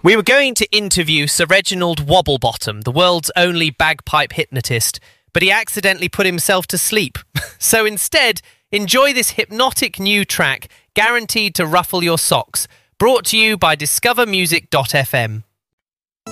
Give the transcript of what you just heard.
We were going to interview Sir Reginald Wobblebottom, the world's only bagpipe hypnotist, but he accidentally put himself to sleep. So instead, enjoy this hypnotic new track, guaranteed to ruffle your socks, brought to you by discovermusic.fm.